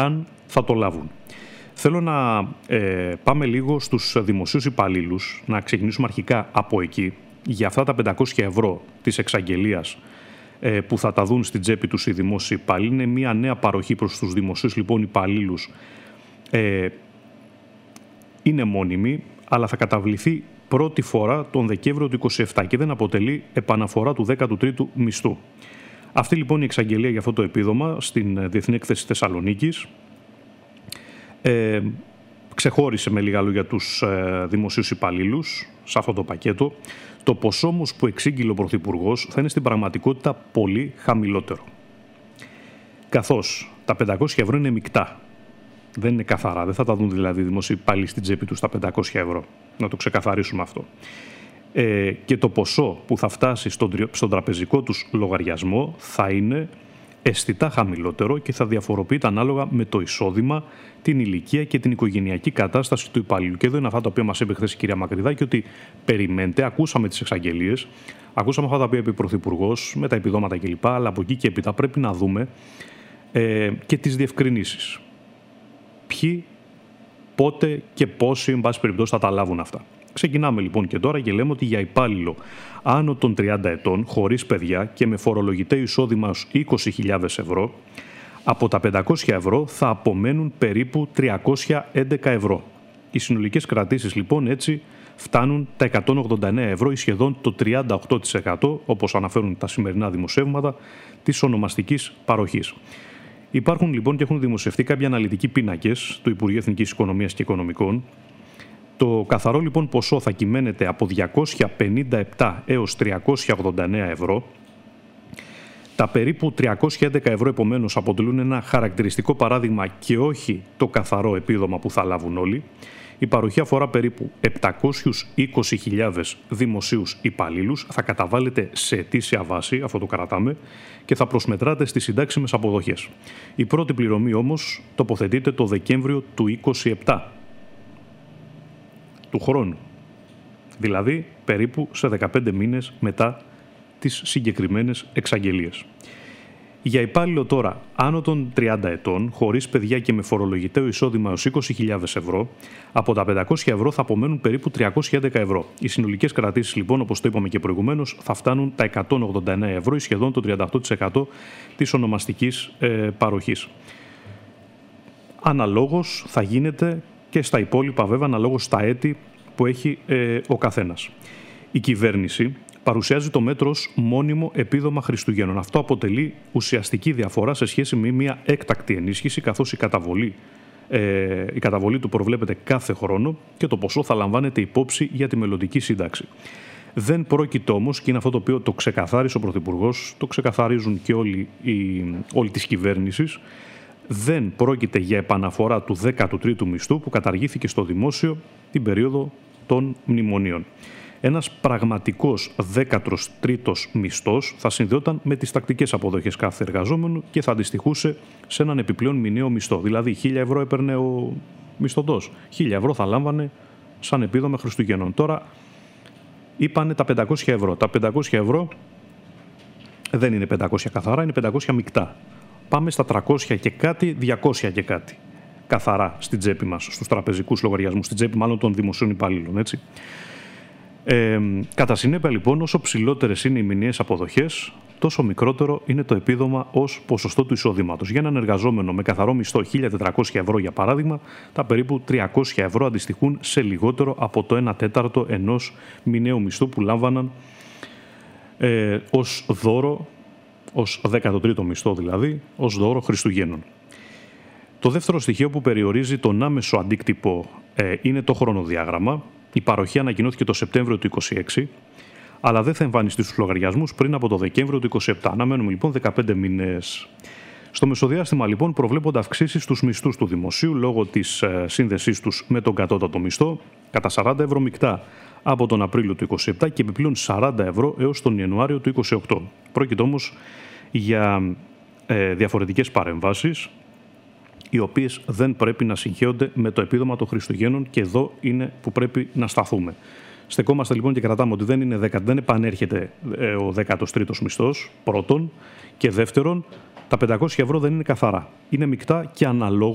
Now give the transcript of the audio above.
εάν θα το λάβουν. Θέλω να πάμε λίγο στους δημοσίους υπαλλήλους, να ξεκινήσουμε αρχικά από εκεί, για αυτά τα 500 ευρώ της εξαγγελίας που θα τα δουν στην τσέπη τους οι δημόσιοι υπάλληλοι. Είναι μια νέα παροχή προς τους δημοσίους λοιπόν υπαλλήλους. Είναι μόνιμη, αλλά θα καταβληθεί πρώτη φορά τον Δεκέμβριο του 2027 και δεν αποτελεί επαναφορά του 13ου μισθού. Αυτή λοιπόν η εξαγγελία για αυτό το επίδομα στην Διεθνή Έκθεση Θεσσαλονίκης ξεχώρισε με λίγα λόγια τους δημοσίους υπαλλήλους σε αυτό το πακέτο. Το ποσό όμως που εξήγηλε ο Πρωθυπουργός θα είναι στην πραγματικότητα πολύ χαμηλότερο. Καθώς τα 500 ευρώ είναι μεικτά. Δεν είναι καθαρά. Δεν θα τα δουν δηλαδή οι δημοσίοι υπάλληλοι στην τσέπη τους τα 500 ευρώ. Να το ξεκαθαρίσουμε αυτό. Και το ποσό που θα φτάσει στον τραπεζικό τους λογαριασμό θα είναι αισθητά χαμηλότερο και θα διαφοροποιείται ανάλογα με το εισόδημα, την ηλικία και την οικογενειακή κατάσταση του υπαλλήλου. Και εδώ είναι αυτά τα οποία μας είπε χθες η κυρία Μακρυδάκη, ότι περιμένετε, ακούσαμε τις εξαγγελίες, ακούσαμε αυτά τα οποία είπε ο Πρωθυπουργός με τα επιδόματα κλπ. Αλλά από εκεί και έπειτα πρέπει να δούμε και τις διευκρινήσεις. Ποιοι, πότε και πόσοι, εν πάση περιπτώσει, θα τα λάβουν αυτά. Ξεκινάμε λοιπόν και τώρα και λέμε ότι για υπάλληλο άνω των 30 ετών, χωρίς παιδιά και με φορολογητέο εισόδημα ως 20.000 ευρώ, από τα 500 ευρώ θα απομένουν περίπου 311 ευρώ. Οι συνολικές κρατήσεις λοιπόν έτσι φτάνουν τα 189 ευρώ ή σχεδόν το 38%, όπως αναφέρουν τα σημερινά δημοσιεύματα, της ονομαστικής παροχής. Υπάρχουν λοιπόν και έχουν δημοσιευτεί κάποιοι αναλυτικοί πίνακες του Υπουργείου Εθνικής Οικονομίας και Οικονομικών. Το καθαρό λοιπόν ποσό θα κυμαίνεται από 257 έως 389 ευρώ. Τα περίπου 311 ευρώ επομένως αποτελούν ένα χαρακτηριστικό παράδειγμα και όχι το καθαρό επίδομα που θα λάβουν όλοι. Η παροχή αφορά περίπου 720.000 δημοσίους υπαλλήλους, θα καταβάλλεται σε ετήσια βάση, αυτό το κρατάμε, και θα προσμετράται στις συντάξιμες αποδοχές. Η πρώτη πληρωμή όμως τοποθετείται το Δεκέμβριο του 2027 του χρόνου, δηλαδή περίπου σε 15 μήνες μετά τις συγκεκριμένες εξαγγελίες. Για υπάλληλο τώρα άνω των 30 ετών, χωρίς παιδιά και με φορολογητέο εισόδημα έως 20.000 ευρώ, από τα 500 ευρώ θα απομένουν περίπου 311 ευρώ. Οι συνολικές κρατήσεις λοιπόν, όπως το είπαμε και προηγουμένως, θα φτάνουν τα 189 ευρώ ή σχεδόν το 38% της ονομαστικής παροχής. Αναλόγως θα γίνεται και στα υπόλοιπα βέβαια, αναλόγως στα έτη που έχει ο καθένας. Η κυβέρνηση παρουσιάζει το μέτρο ως μόνιμο επίδομα Χριστουγέννων. Αυτό αποτελεί ουσιαστική διαφορά σε σχέση με μια έκτακτη ενίσχυση, καθώς η καταβολή του προβλέπεται κάθε χρόνο και το ποσό θα λαμβάνεται υπόψη για τη μελλοντική σύνταξη. Δεν πρόκειται όμως, και είναι αυτό το οποίο το ξεκαθάρισε ο Πρωθυπουργός, το ξεκαθαρίζουν και όλοι της κυβέρνησης, δεν πρόκειται για επαναφορά του 13ου μισθού που καταργήθηκε στο δημόσιο την περίοδο των μνημονίων. Ένας πραγματικός 13ος μισθός θα συνδεόταν με τις τακτικές αποδοχές κάθε εργαζόμενου και θα αντιστοιχούσε σε έναν επιπλέον μηνιαίο μισθό. Δηλαδή 1.000 ευρώ έπαιρνε ο μισθωτός, 1.000 ευρώ θα λάμβανε σαν επίδομα Χριστουγέννων. Τώρα είπανε τα 500 ευρώ. Τα 500 ευρώ δεν είναι 500 καθαρά, είναι 500 μεικτά. Πάμε στα 300 και κάτι, 200 και κάτι. Καθαρά στην τσέπη μας, στους τραπεζικούς λογαριασμούς, στην τσέπη μάλλον των δημοσίων υπαλλήλων, έτσι. Κατά συνέπεια λοιπόν, όσο ψηλότερες είναι οι μηνιαίες αποδοχές, τόσο μικρότερο είναι το επίδομα ως ποσοστό του εισοδήματος. Για έναν εργαζόμενο με καθαρό μισθό 1.400 ευρώ για παράδειγμα, τα περίπου 300 ευρώ αντιστοιχούν σε λιγότερο από το 1/4 ενός μηνιαίου μισθού που λάμβαναν ως δώρο, ως 13ο μισθό δηλαδή, ως δώρο Χριστουγέννων. Το δεύτερο στοιχείο που περιορίζει τον άμεσο αντίκτυπο είναι το χρονοδιάγραμμα. Η παροχή ανακοινώθηκε το Σεπτέμβριο του 2026, αλλά δεν θα εμφανιστεί στους λογαριασμούς πριν από το Δεκέμβριο του 2027. Αναμένουμε λοιπόν 15 μήνες. Στο μεσοδιάστημα λοιπόν προβλέπονται αυξήσεις στους μισθούς του δημοσίου λόγω της σύνδεσής τους με τον κατώτατο μισθό κατά 40 ευρώ μεικτά από τον Απρίλιο του 2027 και επιπλέον 40 ευρώ έως τον Ιανουάριο του 2028. Πρόκειται όμως για διαφορετικές παρεμβάσεις, οι οποίες δεν πρέπει να συγχέονται με το επίδομα των Χριστουγέννων, και εδώ είναι που πρέπει να σταθούμε. Στεκόμαστε λοιπόν και κρατάμε ότι δεν επανέρχεται ο 13ος μισθός, πρώτον, και δεύτερον, τα 500 ευρώ δεν είναι καθαρά. Είναι μεικτά και αναλόγως